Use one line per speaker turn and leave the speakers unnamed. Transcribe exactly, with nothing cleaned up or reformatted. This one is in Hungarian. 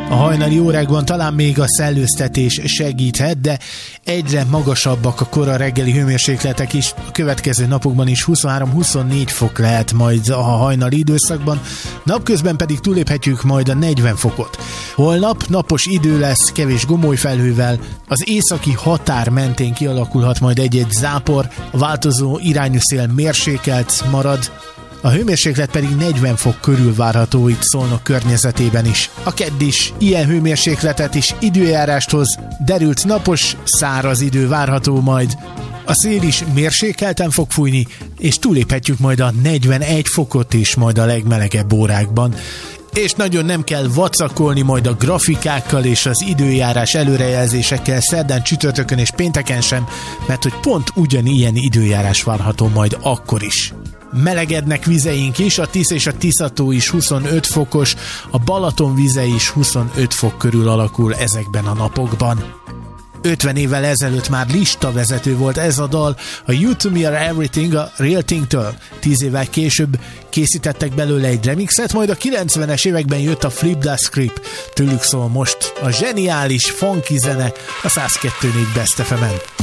A hajnali órákban talán még a szellőztetés segíthet, de egyre magasabbak a kora reggeli hőmérsékletek is. A következő napokban is huszonhárom-huszonnégy fok lehet majd a hajnali időszakban, napközben pedig túléphetjük majd a negyven fokot. Holnap napos idő lesz, kevés gomolyfelhővel, az északi határ mentén kialakulhat majd egy-egy zápor, a változó irányú szél mérsékelt marad, a hőmérséklet pedig negyven fok körül várható itt Szolnok környezetében is. A kedd is ilyen hőmérsékletet is időjárást hoz, derült napos, száraz idő várható majd. A szél is mérsékelten fog fújni, és túléphetjük majd a negyvenegy fokot is majd a legmelegebb órákban. És nagyon nem kell vacakolni majd a grafikákkal és az időjárás előrejelzésekkel szerdán, csütörtökön és pénteken sem, mert hogy pont ugyanilyen időjárás várható majd akkor is. Melegednek vizeink is, a Tisz és a Tiszató is huszonöt fokos, a Balaton vize is huszonöt fok körül alakul ezekben a napokban. ötven évvel ezelőtt már listavezető volt ez a dal, a You To Me Are Everything a Real Thing-től. Tíz évvel később készítettek belőle egy remixet, majd a kilencvenes években jött a Flip the Script. Tőlük szól most a zseniális funky zene a száz kettő pont négy Best ef emen.